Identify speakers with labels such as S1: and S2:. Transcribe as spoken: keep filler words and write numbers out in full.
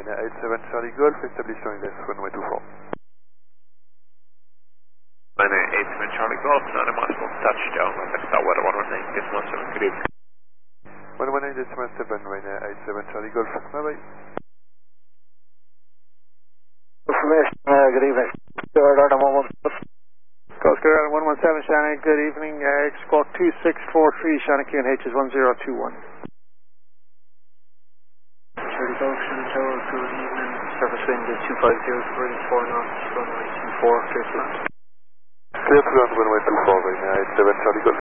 S1: Ryanair eight seven Charlie Golf, establishing left runway two four.
S2: Ryanair eight seven Charlie Golf, nine miles touchdown, next tower one one nine, this one seven, good evening.
S1: one one nine, decimal seven, Ryanair eight seven Charlie Golf, bye bye.
S3: Information, uh, good evening. Stewart, Arden one one seven.
S4: Coast Guard one one seven, Shannon, good evening. Uh, Squawk two six four three, Shannon, Q N H is one zero two one.
S3: Charlie Golf, Shannon Tower, good evening. Surface wind is two five zero, ready four knots, runway two four, clear to land.
S1: Clear to land, runway two four, Ryanair eight seven Charlie Golf.